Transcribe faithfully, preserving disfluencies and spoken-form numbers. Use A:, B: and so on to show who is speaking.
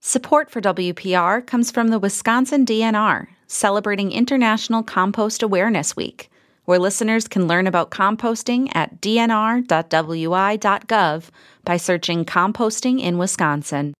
A: Support for W P R comes from the Wisconsin D N R, celebrating International Compost Awareness Week, where listeners can learn about composting at d n r dot w i dot gov by searching Composting in Wisconsin.